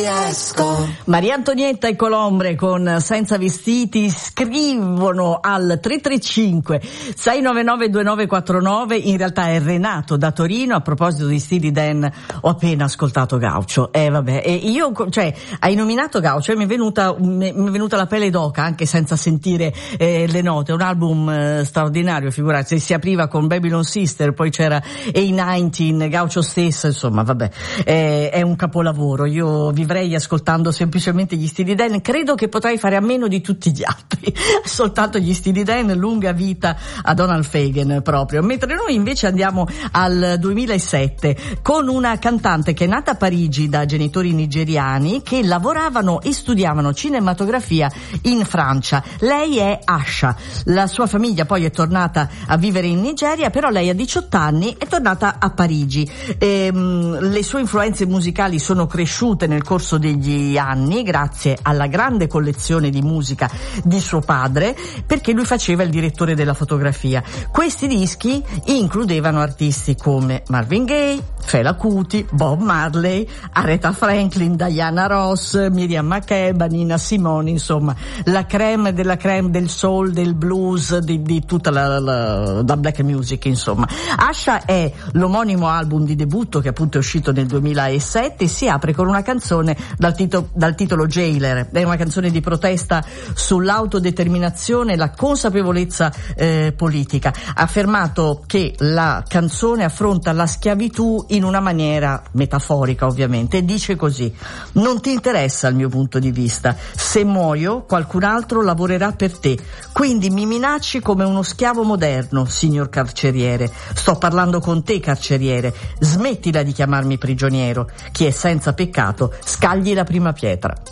Maria Antonietta e Colombre con Senza Vestiti scrivono al 335 699 2949. In realtà è Renato da Torino. A proposito di Steely Dan, ho appena ascoltato Gaucho. Vabbè, e io, cioè, hai nominato Gaucho e mi è venuta la pelle d'oca anche senza sentire le note. È un album straordinario, figurati, si apriva con Babylon Sister, poi c'era A19, Gaucho stesso, insomma, vabbè, è un capolavoro. Io vivrei ascoltando semplicemente gli Steely Dan, credo che potrei fare a meno di tutti gli altri, soltanto gli Steely Dan, lunga vita a Donald Fagen proprio. Mentre noi invece andiamo al 2007 con una cantante che è nata a Parigi da genitori nigeriani che lavoravano e studiavano cinematografia in Francia. Lei è Asha, la sua famiglia poi è tornata a vivere in Nigeria, però lei a 18 anni è tornata a Parigi. Le sue influenze musicali sono cresciute nel corso degli anni grazie alla grande collezione di musica di suo padre, perché lui faceva il direttore della fotografia. Questi dischi includevano artisti come Marvin Gaye, Fela Kuti, Bob Marley, Aretha Franklin, Diana Ross, Miriam Makeba, Nina Simone, insomma la crème della crème del soul, del blues, di tutta la black music, insomma. Asha è l'omonimo album di debutto che appunto è uscito nel 2007 e si apre con una canzone dal titolo Jailer. È una canzone di protesta sull'autodeterminazione e la consapevolezza politica. Ha affermato che la canzone affronta la schiavitù in una maniera metaforica, ovviamente, e dice così: non ti interessa il mio punto di vista, se muoio qualcun altro lavorerà per te, quindi mi minacci come uno schiavo moderno, signor carceriere. Sto parlando con te, carceriere, smettila di chiamarmi prigioniero, chi è senza peccato scagli la prima pietra.